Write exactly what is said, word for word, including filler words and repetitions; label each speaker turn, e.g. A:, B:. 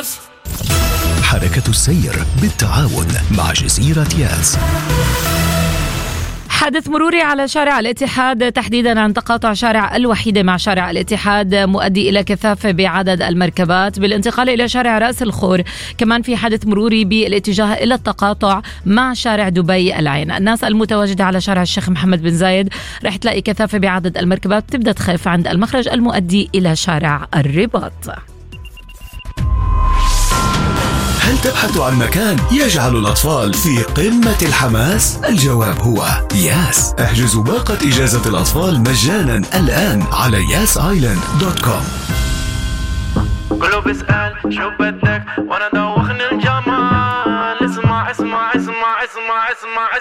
A: ياس.
B: حركة السير بالتعاون مع جزيرة ياس.
C: حادث مروري على شارع الاتحاد تحديدا عن تقاطع شارع الوحيدة مع شارع الاتحاد مؤدي إلى كثافة بعدد المركبات. بالانتقال إلى شارع رأس الخور كمان في حادث مروري بالاتجاه إلى التقاطع مع شارع دبي العين. الناس المتواجدة على شارع الشيخ محمد بن زايد رح تلاقي كثافة بعدد المركبات تبدأ تخف عند المخرج المؤدي إلى شارع الرباط.
B: هل تبحث عن مكان يجعل الأطفال في قمة الحماس؟ الجواب هو ياس. احجزوا باقة إجازة الأطفال مجانا الآن على ياس آيلاند دوت كوم.
D: كله بيسأل شو بدك وانا دوخني الجمال. اسمع اسمع اسمع اسمع اسمع